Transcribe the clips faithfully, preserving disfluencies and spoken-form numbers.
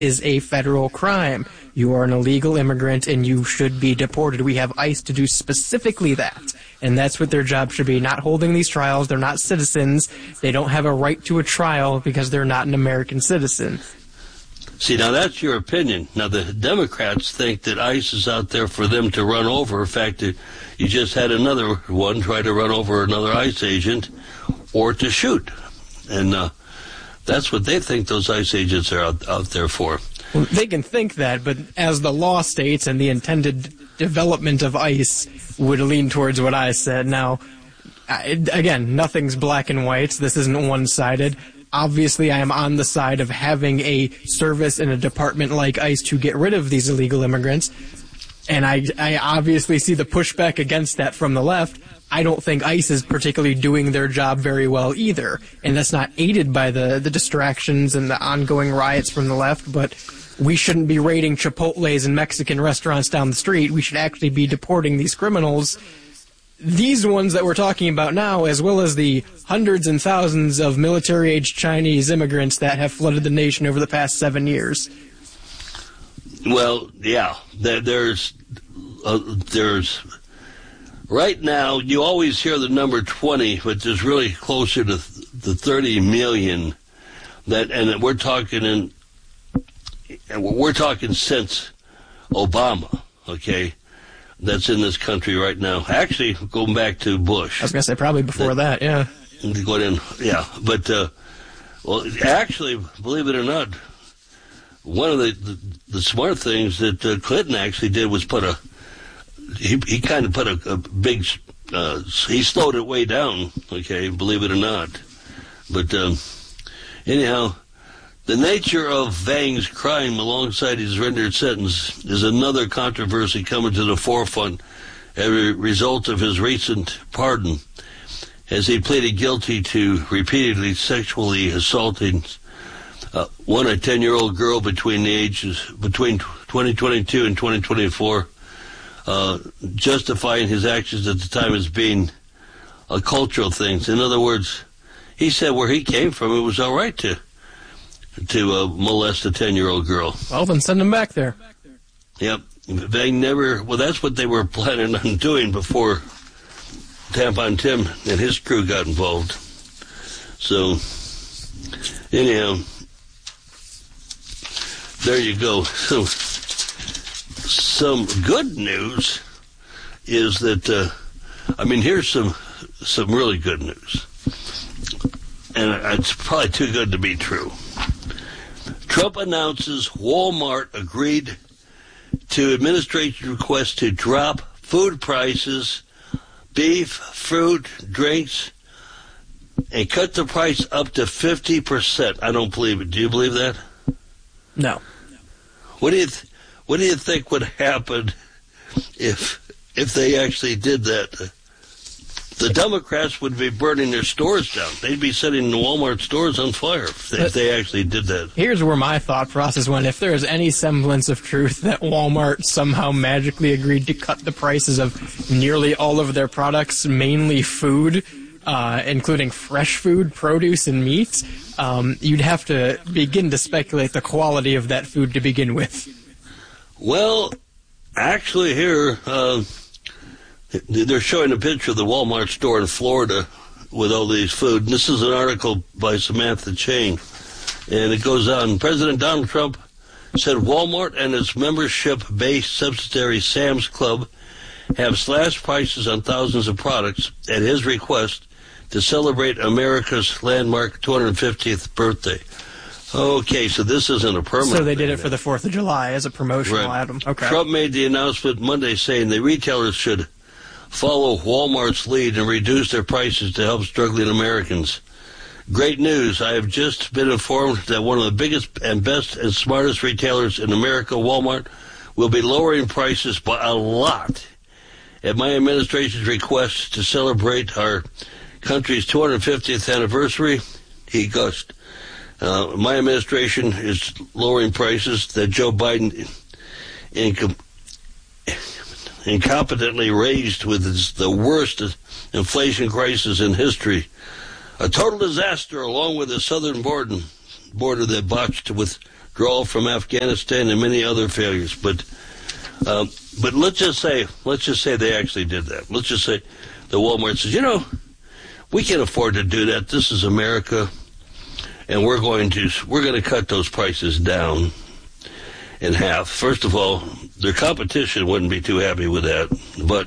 is a federal crime. You are an illegal immigrant and you should be deported. We have ICE to do specifically that. And that's what their job should be, not holding these trials. They're not citizens. They don't have a right to a trial because they're not an American citizen. See, now that's your opinion. Now the Democrats think that ICE is out there for them to run over. In fact, you just had another one try to run over another ICE agent or to shoot. And uh, that's what they think those ICE agents are out, out there for. Well, they can think that, but as the law states and the intended development of ICE would lean towards what I said. Now, I, again, nothing's black and white. This isn't one-sided. Obviously, I am on the side of having a service in a department like ICE to get rid of these illegal immigrants. And I, I obviously see the pushback against that from the left. I don't think ICE is particularly doing their job very well either. And that's not aided by the, the distractions and the ongoing riots from the left, but we shouldn't be raiding Chipotles and Mexican restaurants down the street. We should actually be deporting these criminals. These ones that we're talking about now, as well as the hundreds and thousands of military-aged Chinese immigrants that have flooded the nation over the past seven years. Well, yeah, there, there's, uh, there's, right now, you always hear the number twenty, but there's really closer to the thirty million that, and we're talking in, we're talking since Obama, okay? That's in this country right now. Actually, going back to Bush. I was going to say probably before that, that yeah. Going in, yeah. But, uh, well, actually, believe it or not, one of the, the, the smart things that uh, Clinton actually did was put a, he, he kind of put a, a big, uh, he slowed it way down, okay, believe it or not. But, um, anyhow, the nature of Vang's crime alongside his rendered sentence is another controversy coming to the forefront as a result of his recent pardon, as he pleaded guilty to repeatedly sexually assaulting uh, one a ten-year-old girl between the ages between twenty twenty-two and twenty twenty-four, uh, justifying his actions at the time as being a cultural things. In other words, he said where he came from, it was all right to. to uh, molest a ten-year-old girl. Well, then send him back there. Yep. They never, well, that's what they were planning on doing before Tampon Tim and his crew got involved. So, anyhow, there you go. So, some good news is that, uh, I mean, here's some, some really good news. And it's probably too good to be true. Trump announces Walmart agreed to administration's request to drop food prices, beef, fruit, drinks, and cut the price up to fifty percent. I don't believe it. Do you believe that? No. What do you th- What do you think would happen if if they actually did that? The Democrats would be burning their stores down. They'd be setting the Walmart stores on fire if they, if they actually did that. Here's where my thought process went. If there is any semblance of truth that Walmart somehow magically agreed to cut the prices of nearly all of their products, mainly food, uh, including fresh food, produce, and meat, um, you'd have to begin to speculate the quality of that food to begin with. Well, actually here... Uh, They're showing a picture of the Walmart store in Florida with all these food. And this is an article by Samantha Chain. And it goes on. President Donald Trump said Walmart and its membership-based subsidiary Sam's Club have slashed prices on thousands of products at his request to celebrate America's landmark two hundred fiftieth birthday. Okay, so this isn't a permanent So they did it for the fourth of July as a promotional right. item. Okay. Trump made the announcement Monday saying the retailers should follow Walmart's lead and reduce their prices to help struggling Americans. Great news. I have just been informed that one of the biggest and best and smartest retailers in America, Walmart, will be lowering prices by a lot at my administration's request to celebrate our country's two hundred fiftieth anniversary. He gushed. Uh, my administration is lowering prices that Joe Biden income. incompetently raised with the worst inflation crisis in history. A total disaster along with the southern border, border that botched with withdrawal from Afghanistan, and many other failures. But um, but let's just say let's just say they actually did that. Let's just say the Walmart says, you know, we can afford to do that. This is America, and we're going to we're going to cut those prices down in half. First of all, their competition wouldn't be too happy with that. But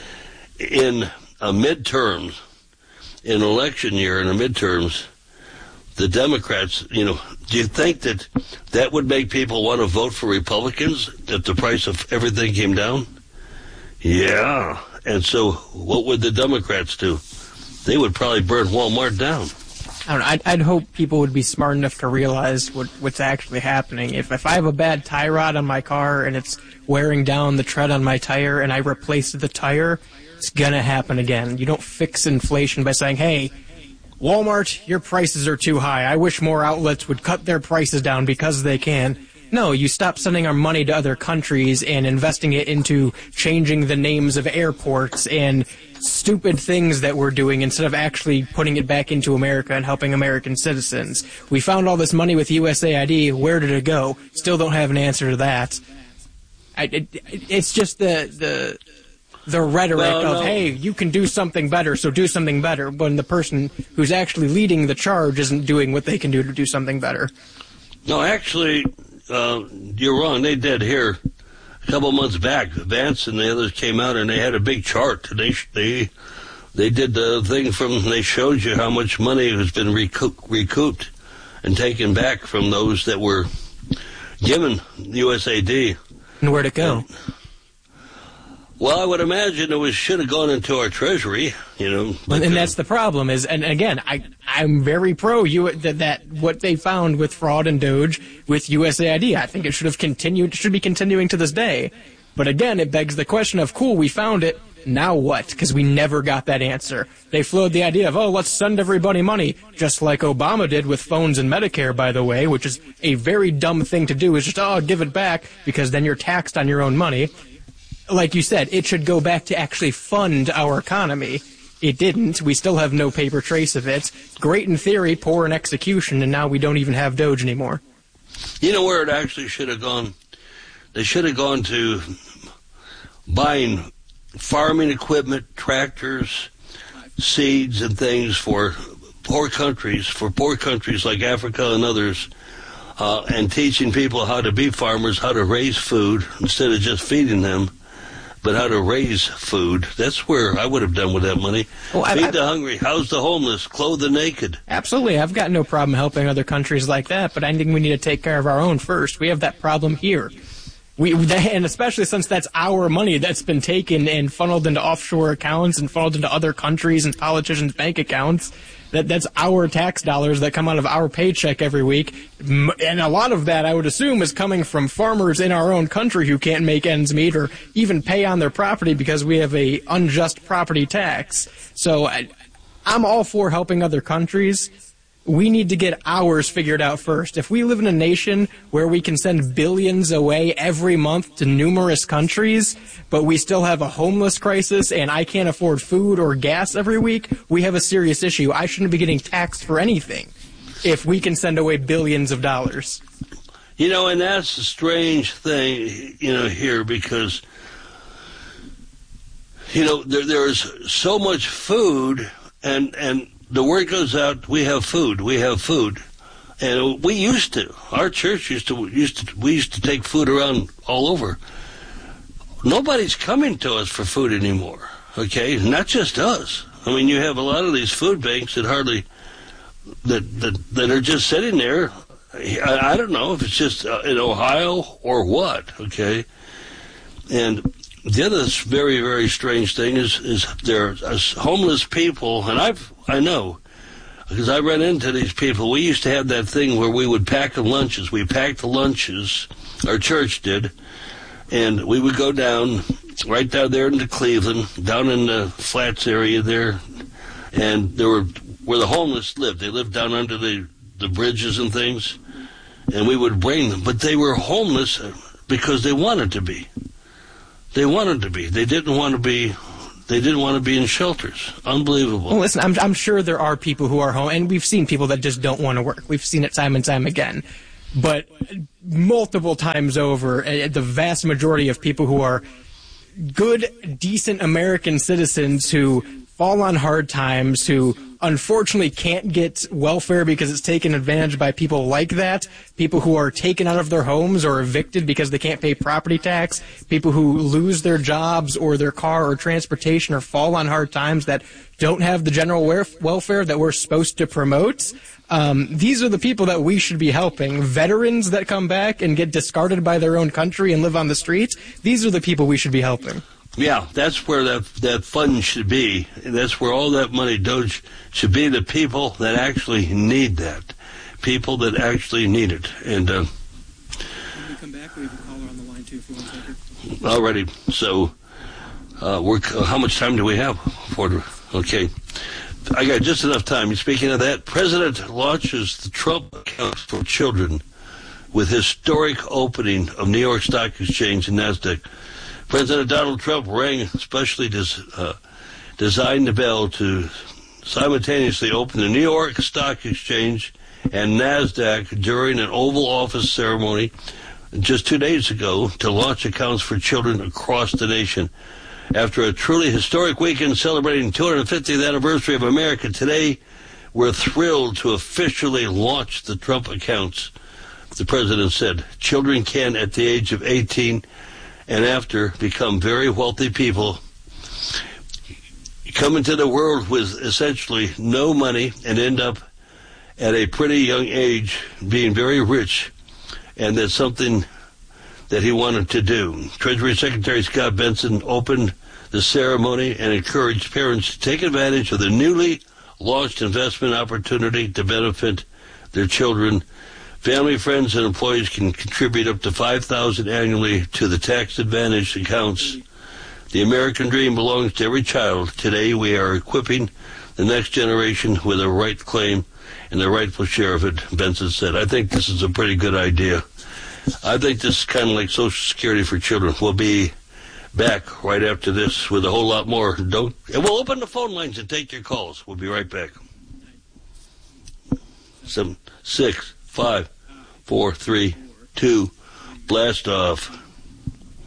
in a midterms, in an election year, in the midterms, the Democrats, you know, do you think that that would make people want to vote for Republicans if the price of everything came down? Yeah. And so what would the Democrats do? They would probably burn Walmart down. I don't know. I'd, I'd hope people would be smart enough to realize what, what's actually happening. If if I have a bad tie rod on my car and it's wearing down the tread on my tire and I replace the tire, it's going to happen again. You don't fix inflation by saying, hey, Walmart, your prices are too high. I wish more outlets would cut their prices down because they can. No, you stop sending our money to other countries and investing it into changing the names of airports and stupid things that we're doing instead of actually putting it back into America and helping American citizens. We found all this money with U S A I D. Where did it go? Still don't have an answer to that. I, it, it's just the the the rhetoric well, of, no. hey, you can do something better, so do something better, when the person who's actually leading the charge isn't doing what they can do to do something better. No, actually, uh, you're wrong. They did here. A couple months back, Vance and the others came out and they had a big chart. They they they did the thing from. They showed you how much money has been recoup, recouped and taken back from those that were given U S A I D. And where'd it go? And, well, I would imagine it was should have gone into our treasury, you know. And, and that's the problem. Is and again, I I'm very pro you that, that what they found with fraud and Doge with U S A I D. I think it should have continued. Should be continuing to this day. But again, it begs the question of, cool, we found it. Now what? Because we never got that answer. They floated the idea of, oh, let's send everybody money, just like Obama did with phones and Medicare, by the way, which is a very dumb thing to do. Is just, oh, give it back because then you're taxed on your own money. Like you said, it should go back to actually fund our economy. It didn't. We still have no paper trace of it. Great in theory, poor in execution, and now we don't even have Doge anymore. You know where it actually should have gone? They should have gone to buying farming equipment, tractors, seeds, and things for poor countries, for poor countries like Africa and others, uh, and teaching people how to be farmers, how to raise food instead of just feeding them, but how to raise food. That's where I would have done with that money. Well, Feed I, I, the hungry, house the homeless, clothe the naked. Absolutely. I've got no problem helping other countries like that, but I think we need to take care of our own first. We have that problem here. We And especially since that's our money that's been taken and funneled into offshore accounts and funneled into other countries and politicians' bank accounts. That That's our tax dollars that come out of our paycheck every week. And a lot of that, I would assume, is coming from farmers in our own country who can't make ends meet or even pay on their property because we have a unjust property tax. So I, I'm all for helping other countries. We need to get ours figured out first. If we live in a nation where we can send billions away every month to numerous countries, but we still have a homeless crisis and I can't afford food or gas every week, we have a serious issue. I shouldn't be getting taxed for anything if we can send away billions of dollars. You know, and that's a strange thing, you know, here because, you know, there there is so much food and and the word goes out, we have food, we have food. And we used to. Our church used to, used to, we used to take food around all over. Nobody's coming to us for food anymore, okay? Not just us. I mean, you have a lot of these food banks that hardly, that that, that are just sitting there. I, I don't know if it's just in Ohio or what, okay? And the other very, very strange thing is, is there are homeless people, and I've, I know, because I ran into these people. We used to have that thing where we would pack the lunches. We packed the lunches, our church did, and we would go down, right down there into Cleveland, down in the flats area there, and there were, where the homeless lived. They lived down under the, the bridges and things, and we would bring them. But they were homeless because they wanted to be. They wanted to be. They didn't want to be. They didn't want to be in shelters. Unbelievable. Well, listen, I'm, I'm sure there are people who are home, and we've seen people that just don't want to work. We've seen it time and time again. but multiple times over, uh, the vast majority of people who are good, decent American citizens who fall on hard times, who unfortunately can't get welfare because it's taken advantage by people like that, people who are taken out of their homes or evicted because they can't pay property tax, people who lose their jobs or their car or transportation or fall on hard times that don't have the general welfare that we're supposed to promote. Um, these are the people that we should be helping. Veterans that come back and get discarded by their own country and live on the streets, these are the people we should be helping. Yeah, that's where that that fund should be. And that's where all that money goes, should be the people that actually need that. People that actually need it. And uh, when we come back, we have a caller on the line, too, if you want to take it. Alriady. So, uh, we're, uh, how much time do we have? For, okay. I got just enough time. Speaking of that, President launches the Trump account for children with historic opening of New York Stock Exchange and NASDAQ. President Donald Trump rang specially des, uh, designed the bell to simultaneously open the New York Stock Exchange and NASDAQ during an Oval Office ceremony just two days ago to launch accounts for children across the nation. After a truly historic weekend celebrating the two hundred fiftieth anniversary of America, today we're thrilled to officially launch the Trump accounts, the president said. Children can, at the age of eighteen and after, become very wealthy people, come into the world with essentially no money and end up at a pretty young age being very rich, and that's something that he wanted to do. Treasury Secretary Scott Benson opened the ceremony and encouraged parents to take advantage of the newly launched investment opportunity to benefit their children. Family, friends, and employees can contribute up to five thousand dollars annually to the tax-advantaged accounts. The American dream belongs to every child. Today we are equipping the next generation with a right claim and the rightful share of it, Benson said. I think this is a pretty good idea. I think this is kind of like Social Security for children. We'll be back right after this with a whole lot more. Don't, and we'll open the phone lines and take your calls. We'll be right back. Seven, six, five, four, three, two, blast off.